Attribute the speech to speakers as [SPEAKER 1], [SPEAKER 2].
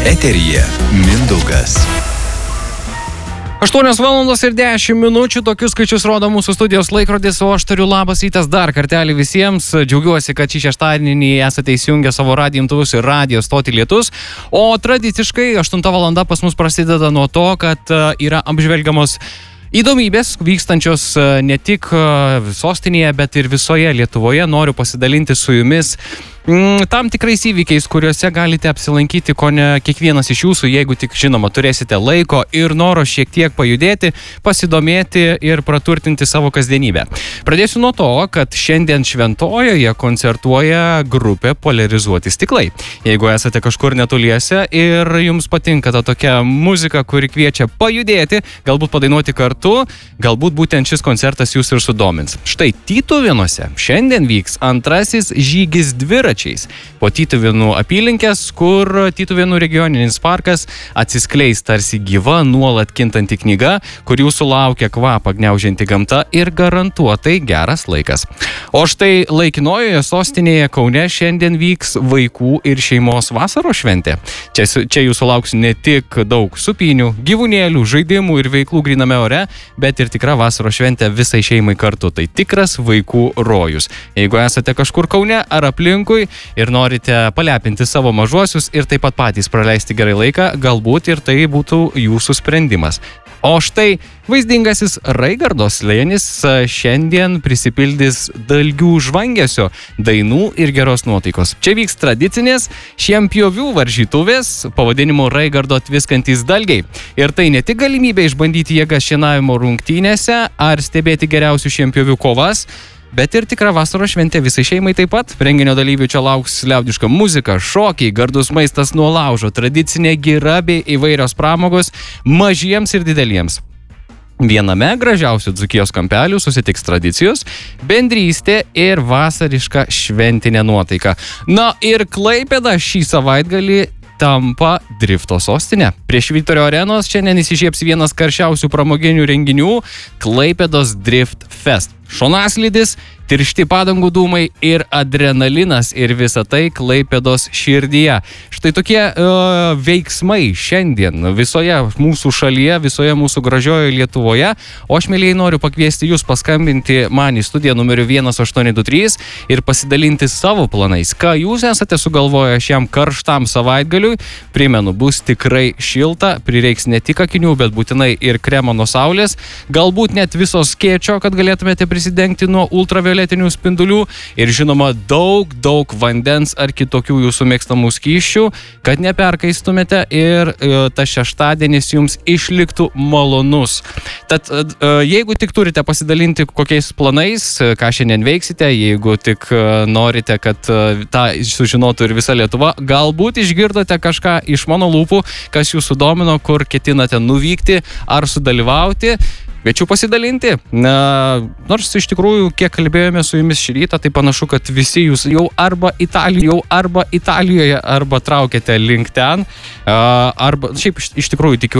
[SPEAKER 1] Eteryje Mindaugas.
[SPEAKER 2] 8:10, tokius skaičius rodo mūsų studijos laikrodis, o aš tariu labas rytas dar kartelį visiems. Džiaugiuosi, kad šį šeštadienį esate įsijungę savo radijo imtuvus ir radijo stotį Lietus. O tradiciškai 8 valanda pas mus prasideda nuo to, kad yra apžvelgiamos įdomybės vykstančios ne tik sostinėje, bet ir visoje Lietuvoje. Noriu pasidalinti su jumis tam tikrais įvykiais, kuriuose galite apsilankyti kone kiekvienas iš jūsų, jeigu tik, žinoma, turėsite laiko ir noro šiek tiek pajudėti, pasidomėti ir praturtinti savo kasdienybę. Pradėsiu nuo to, kad šiandien Šventojoje koncertuoja grupė Poliarizuoti stiklai. Jeigu esate kažkur netoliese ir jums patinka ta tokia muzika, kuri kviečia pajudėti, galbūt padainuoti kartu, galbūt būtent šis koncertas jūs ir sudomins. Štai Tytuvėnuose šiandien vyks antrasis žygis dviračiais po Tytuvėnų apylinkės, kur Tytuvėnų regioninis parkas atsiskleis tarsi gyva, nuolat kintanti knyga, kur jūsų laukia kvapą gniaužianti gamta ir garantuotai geras laikas. O štai laikinojoje sostinėje Kaune šiandien vyks vaikų ir šeimos vasaros šventė. Čia jūsų lauks ne tik daug supynių, gyvūnėlių, žaidimų ir veiklų gryname ore, bet ir tikra vasaros šventė visai šeimai kartu. Tai tikras vaikų rojus. Jeigu esate kažkur Kaune ar aplinkui ir norite palepinti savo mažuosius ir taip pat patys praleisti gerai laiką, galbūt ir tai būtų jūsų sprendimas. O štai vaizdingasis Raigardo slėnis šiandien prisipildys dalgių žvangesio, dainų ir geros nuotaikos. Čia vyks tradicinės šienpjovių varžytuvės pavadinimu Raigardo tviskantys dalgiai. Ir tai ne tik galimybė išbandyti jėgas šienavimo rungtynėse ar stebėti geriausių šienpjovių kovas, bet ir tikra vasaros šventė visai šeimai taip pat. Renginio dalyvių čia lauks liaudiška muzika, šokiai, gardus maistas nuo laužo, tradicinė gira bei įvairios pramogos mažiems ir dideliems. Viename gražiausių Dzūkijos kampelių susitiks tradicijos, bendrystė ir vasariška šventinė nuotaika. Na ir Klaipėda šį savaitgalį tampa drifto sostinė. Prie Švyturio arenos šiandien įsižiebs vienas karščiausių pramoginių renginių – Klaipėdos Drift Fest. Šonaslydis, tiršti padangų dūmai ir adrenalinas ir visa tai Klaipėdos širdyje. Štai tokie veiksmai šiandien visoje mūsų šalyje, visoje mūsų gražioje Lietuvoje. O aš, mielieji, noriu pakviesti jūs paskambinti man į studiją numeriu 1823 ir pasidalinti savo planais. Ką jūs esate sugalvoję šiam karštam savaitgaliui? Primenu, bus tikrai šilta, prireiks ne tik akinių, bet būtinai ir kremo nuo saulės. Galbūt net viso skėčio, kad galėtumėte prisidengti nuo ultravioletinių spindulių ir žinoma daug vandens ar kitokių jūsų mėgstamų skysčių, kad neperkaistumėte ir tas šeštadienis jums išliktų malonus. Tad jeigu tik turite pasidalinti kokiais planais, ką šiandien veiksite, jeigu tik norite, kad tą sužinotų ir visa Lietuva, galbūt išgirdote kažką iš mano lūpų, kas jūsų domino, kur ketinate nuvykti ar sudalyvauti. Kviečiu pasidalinti. Nors iš tikrųjų, kiek kalbėjome su jumis šį rytą, tai panašu, kad visi jūs jau arba Italijoje, arba traukiate link ten, arba šiaip iš tikrųjų tikiu